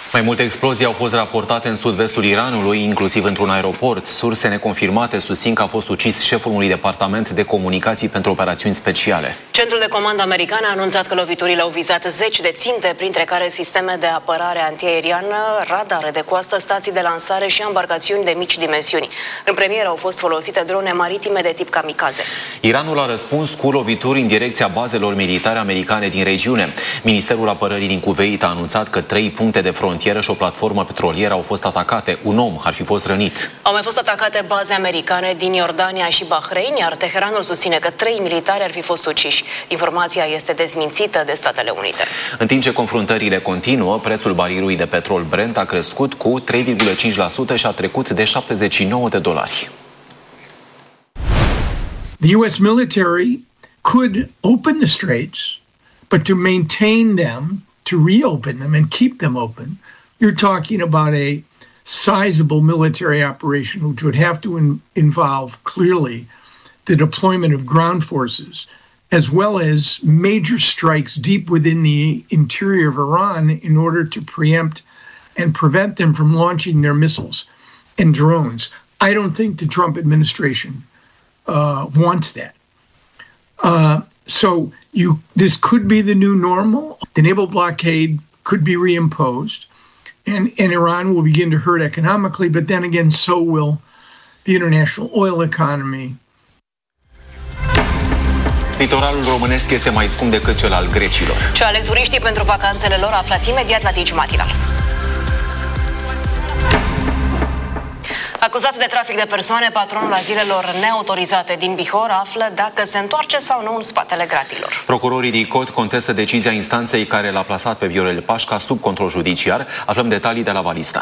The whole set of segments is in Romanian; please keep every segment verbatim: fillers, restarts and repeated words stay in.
Mai multe explozii au fost raportate în sud-vestul Iranului, inclusiv într-un aeroport. Surse neconfirmate susțin că a fost ucis șeful unui departament de comunicații pentru operațiuni speciale. Centrul de comandă american a anunțat că loviturile au vizat zeci de ținte, printre care sisteme de apărare antiaeriană, radare de coastă, stații de lansare și embarcațiuni de mici dimensiuni. În premieră au fost folosite drone maritime de tip kamikaze. Iranul a răspuns cu lovituri în direcția bazelor militare americane din regiune. Ministerul Apărării din Cuveit a anunțat că trei puncte de frontieră și o platformă petrolieră au fost atacate. Un om ar fi fost rănit. Au mai fost atacate baze americane din Iordania și Bahrain, iar Teheranul susține că trei militari ar fi fost uciși. Informația este dezmințită de Statele Unite. În timp ce confruntările continuă, prețul barilului de petrol Brent a crescut cu trei virgulă cinci la sută și a trecut de șaptezeci și nouă de dolari. The U S military could open the straits, but to maintain them, to reopen them and keep them open, you're talking about a sizable military operation, which would have to in, involve clearly the deployment of ground forces, as well as major strikes deep within the interior of Iran in order to preempt and prevent them from launching their missiles and drones. I don't think the Trump administration uh, wants that. Uh, so you, this could be the new normal. The naval blockade could be reimposed. And, and Iran will begin to hurt economically, but then again, so will the international oil economy. Litoralul românesc este mai scump decât cel al grecilor. Ce aleg turiștii pentru vacanțele lor, aflați imediat la Digi Matinal. Acuzat de trafic de persoane, patronul azilelor neautorizate din Bihor află dacă se întoarce sau nu în spatele gratilor. Procurorii din Cot contestă decizia instanței care l-a plasat pe Viorel Pașca sub control judiciar. Aflăm detalii de la Valistan.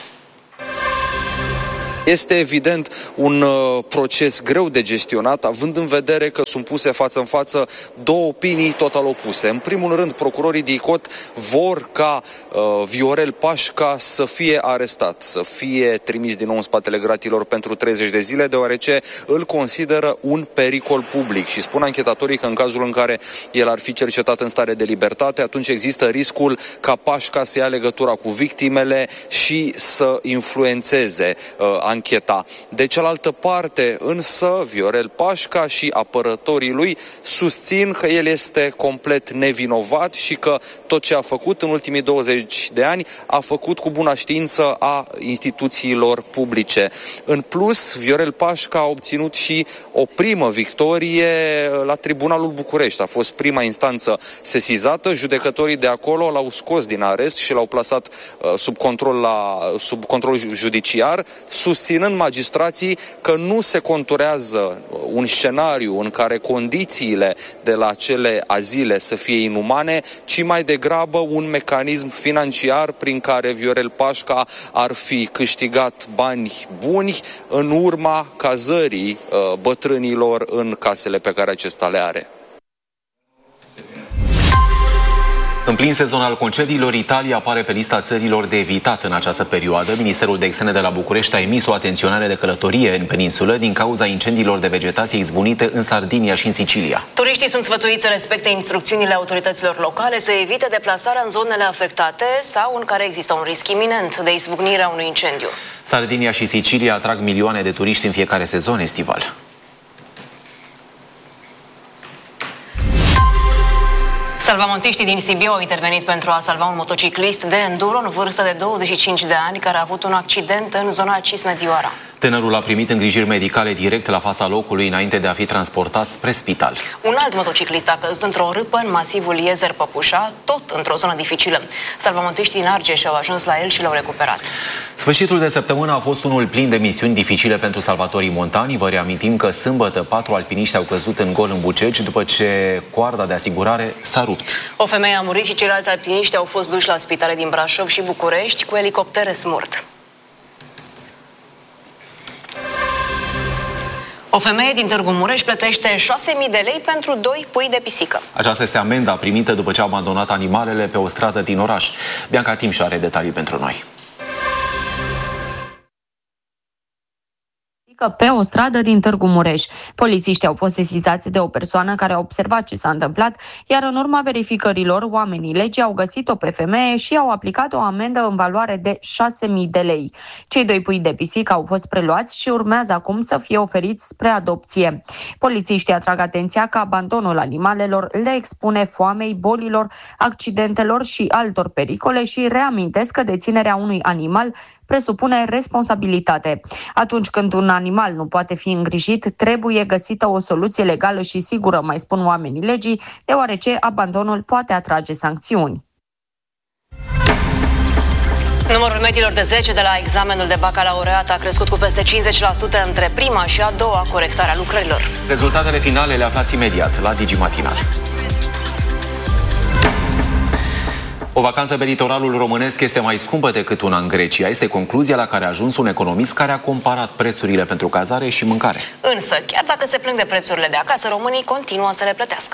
Este evident un uh, proces greu de gestionat, având în vedere că sunt puse față în față două opinii total opuse. În primul rând, procurorii din Cot vor ca uh, Viorel Pașca să fie arestat, să fie trimis din nou în spatele gratilor pentru treizeci de zile, deoarece îl consideră un pericol public și spun anchetatorii că în cazul în care el ar fi cercetat în stare de libertate, atunci există riscul ca Pașca să ia legătura cu victimele și să influențeze uh, ancheta. De cealaltă parte, însă, Viorel Pașca și apărătorii lui susțin că el este complet nevinovat și că tot ce a făcut în ultimii douăzeci de ani a făcut cu bună știință a instituțiilor publice. În plus, Viorel Pașca a obținut și o primă victorie la Tribunalul București. A fost prima instanță sesizată, judecătorii de acolo l-au scos din arest și l-au plasat uh, sub control la, sub control judiciar, susținând magistrații că nu se conturează un scenariu în care condițiile de la acele azile să fie inumane, ci mai degrabă un mecanism financiar prin care Viorel Pașca ar fi câștigat bani buni în urma cazării uh, bătrânilor în casele pe care acesta le are. În plin sezon al concediilor, Italia apare pe lista țărilor de evitat în această perioadă. Ministerul de Externe de la București a emis o atenționare de călătorie în peninsulă din cauza incendiilor de vegetație izbunite în Sardinia și în Sicilia. Turiștii sunt sfătuiți să respecte instrucțiunile autorităților locale, să evite deplasarea în zonele afectate sau în care există un risc iminent de izbucnirea unui incendiu. Sardinia și Sicilia atrag milioane de turiști în fiecare sezon estival. Salvamontiștii din Sibiu au intervenit pentru a salva un motociclist de enduro în vârstă de douăzeci și cinci de ani care a avut un accident în zona Cisnădioara. Tânărul a primit îngrijiri medicale direct la fața locului înainte de a fi transportat spre spital. Un alt motociclist a căzut într-o râpă în masivul Iezer-Păpușa, tot într-o zonă dificilă. Salvamontiștii din Argeș au ajuns la el și l-au recuperat. Sfârșitul de săptămână a fost unul plin de misiuni dificile pentru salvatorii montani. Vă reamintim că sâmbătă patru alpiniști au căzut în gol în Bucegi după ce coarda de asigurare s-a rupt. O femeie a murit și ceilalți alpiniști au fost duși la spitale din Brașov și București cu elicoptere Smurt. O femeie din Târgu Mureș plătește șase mii de lei pentru doi pui de pisică. Aceasta este amenda primită după ce a abandonat animalele pe o stradă din oraș. Bianca Timș are detalii pentru noi. pe o stradă din Târgu Mureș. Polițiștii au fost sesizați de o persoană care a observat ce s-a întâmplat, iar în urma verificărilor, oamenii legii au găsit-o pe femeie și au aplicat o amendă în valoare de șase mii de lei. Cei doi pui de pisică au fost preluați și urmează acum să fie oferiți spre adopție. Polițiștii atrag atenția că abandonul animalelor le expune foamei, bolilor, accidentelor și altor pericole și reamintesc că deținerea unui animal presupune responsabilitate. Atunci când un animal nu poate fi îngrijit, trebuie găsită o soluție legală și sigură, mai spun oamenii legii, deoarece abandonul poate atrage sancțiuni. Numărul mediilor de zece de la examenul de bacalaureat a crescut cu peste cincizeci la sută între prima și a doua corectare a lucrărilor. Rezultatele finale le aflați imediat la Digi Matinal. O vacanță pe litoralul românesc este mai scumpă decât una în Grecia. Este concluzia la care a ajuns un economist care a comparat prețurile pentru cazare și mâncare. Însă, chiar dacă se plâng de prețurile de acasă, românii continuă să le plătească.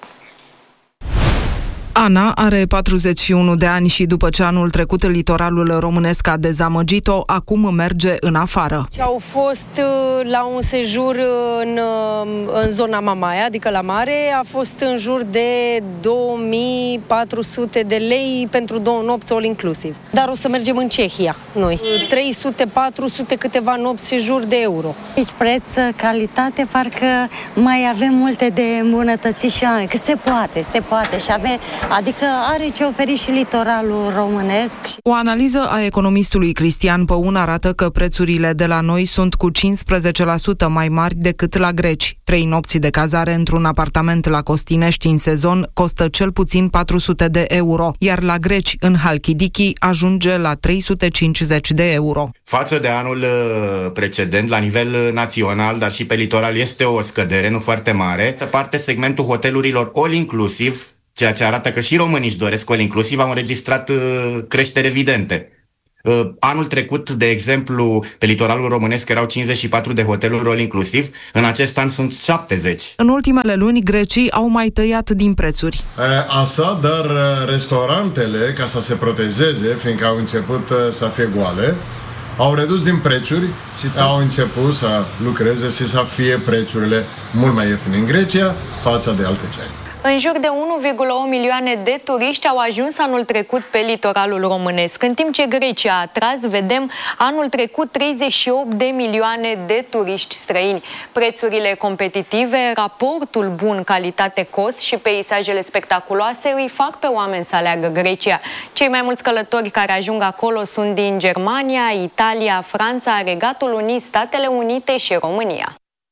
Ana are patruzeci și unu de ani și după ce anul trecut litoralul românesc a dezamăgit-o, acum merge în afară. Au fost la un sejur în, în zona Mamaia, adică la mare, a fost în jur de două mii patru sute de lei pentru două nopți all inclusiv. Dar o să mergem în Cehia, noi. trei sute patru sute câteva nopți sejur de euro. Deci preț, calitate, parcă mai avem multe de îmbunătățit și că se poate, se poate și avem. Adică are ce oferi și litoralul românesc. O analiză a economistului Cristian Păun arată că prețurile de la noi sunt cu cincisprezece la sută mai mari decât la greci. Trei nopți de cazare într-un apartament la Costinești în sezon costă cel puțin patru sute de euro, iar la greci în Halkidiki ajunge la trei sute cincizeci de euro. Față de anul precedent, la nivel național, dar și pe litoral, este o scădere, nu foarte mare. Pe parte, segmentul hotelurilor all-inclusiv, ceea ce arată că și românii își doresc all inclusiv, au înregistrat uh, creștere evidente. Uh, anul trecut, de exemplu, pe litoralul românesc erau cincizeci și patru de hoteluri all inclusiv, în acest an sunt șaptezeci. În ultimele luni, grecii au mai tăiat din prețuri. Asta, dar restaurantele, ca să se protejeze, fiindcă au început să fie goale, au redus din prețuri și au început să lucreze și să fie prețurile mult mai ieftine în Grecia față de alte țări. În jur de unu virgulă opt milioane de turiști au ajuns anul trecut pe litoralul românesc. În timp ce Grecia a atras, vedem anul trecut treizeci și opt de milioane de turiști străini. Prețurile competitive, raportul bun calitate-cost și peisajele spectaculoase îi fac pe oameni să aleagă Grecia. Cei mai mulți călători care ajung acolo sunt din Germania, Italia, Franța, Regatul Unit, Statele Unite și România.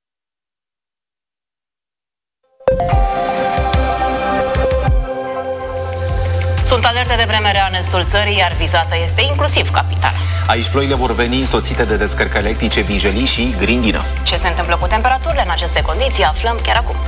Sunt alerte de vreme rea în estul țării, iar vizată este inclusiv capitala. Aici ploile vor veni însoțite de descărcări electrice, vijelii și grindină. Ce se întâmplă cu temperaturile în aceste condiții aflăm chiar acum.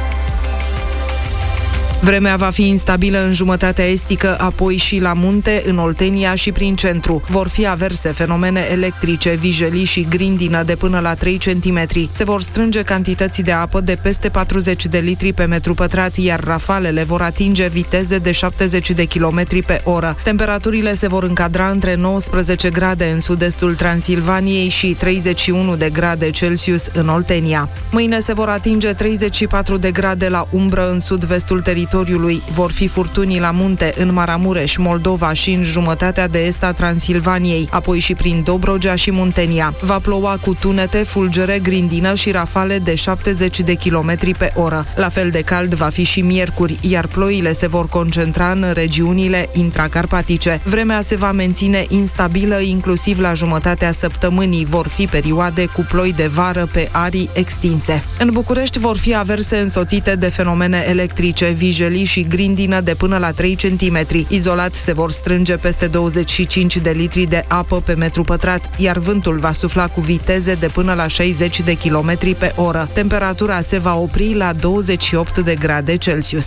Vremea va fi instabilă în jumătatea estică, apoi și la munte, în Oltenia și prin centru. Vor fi averse fenomene electrice, vijelii și grindină de până la trei centimetri. Se vor strânge cantități de apă de peste patruzeci de litri pe metru pătrat, iar rafalele vor atinge viteze de șaptezeci de kilometri pe oră. Temperaturile se vor încadra între nouăsprezece grade în sud-estul Transilvaniei și treizeci și unu de grade Celsius în Oltenia. Mâine se vor atinge treizeci și patru de grade la umbră în sud-vestul teritoriului. Vor fi furtunii la munte în Maramureș, Moldova și în jumătatea de est a Transilvaniei, apoi și prin Dobrogea și Muntenia. Va ploua cu tunete, fulgere, grindină și rafale de șaptezeci de kilometri pe oră. La fel de cald va fi și miercuri, iar ploile se vor concentra în regiunile intracarpatice. Vremea se va menține instabilă inclusiv la jumătatea săptămânii. Vor fi perioade cu ploi de vară pe arii extinse. În București vor fi averse însoțite de fenomene electrice, vijelii și grindină de până la trei centimetri. Izolat se vor strânge peste douăzeci și cinci de litri de apă pe metru pătrat, iar vântul va sufla cu viteze de până la șaizeci de kilometri pe oră. Temperatura se va opri la douăzeci și opt de grade Celsius.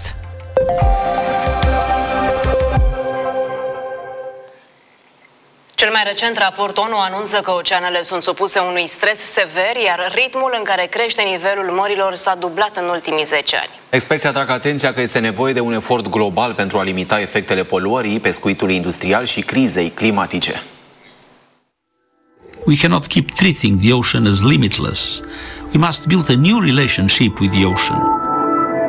Cel mai recent raport ONU anunță că oceanele sunt supuse unui stres sever, iar ritmul în care crește nivelul mărilor s-a dublat în ultimii zece ani. Experții atrag atenția că este nevoie de un efort global pentru a limita efectele poluării, pescuitului industrial și crizei climatice. We cannot keep treating the ocean as limitless. We must build a new relationship with the ocean.